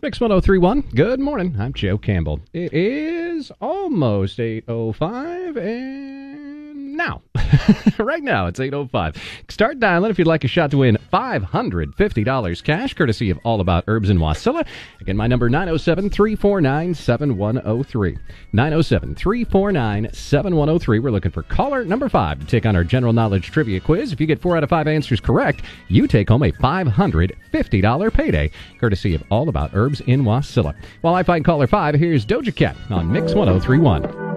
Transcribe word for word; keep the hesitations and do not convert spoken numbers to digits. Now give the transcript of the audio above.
Mix one oh three one. Good morning. I'm Joe Campbell. It is almost eight oh five, and now, right now, it's eight oh five. Start dialing if you'd like a shot to win five hundred fifty dollars cash, courtesy of All About Herbs in Wasilla. Again, my number, nine oh seven, three four nine, seven one oh three. nine oh seven, three four nine, seven one oh three. We're looking for caller number five to take on our general knowledge trivia quiz. If you get four out of five answers correct, you take home a five hundred fifty dollars payday, courtesy of All About Herbs in Wasilla. While I find caller five, here's Doja Cat on Mix one oh three one.